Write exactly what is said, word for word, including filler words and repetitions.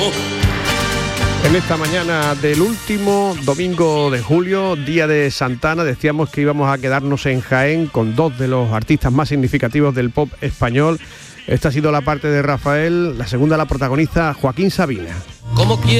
En esta mañana del último domingo de julio, día de Santana, decíamos que íbamos a quedarnos en Jaén con dos de los artistas más significativos del pop español. Esta ha sido la parte de Rafael, la segunda la protagoniza Joaquín Sabina. Como